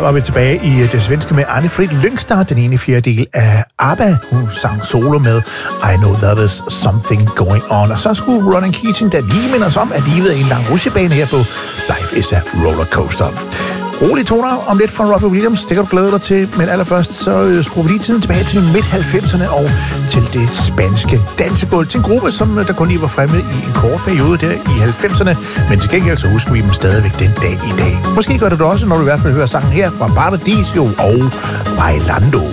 var vi tilbage i det svenske med Anne-Frid Lyngstad, den ene fjerdedel af ABBA. Hun sang solo med I Know That Is Something Going On. Og så skulle Ronan Keating da lige minde os om, at livet er en lang rutsjebane her på Life is a Rollercoaster. Rolige toner om lidt fra Robbie Williams, det kan du glæde dig til, men allerførst så skruer vi lige tiden tilbage til midt-90'erne og til det spanske dansegulv, til en gruppe, som der kun lige var fremme i en kort periode der i 90'erne, men til gengæld så husker vi dem stadigvæk den dag i dag. Måske gør det også, når du i hvert fald hører sangen her fra Paradiso og Bailando.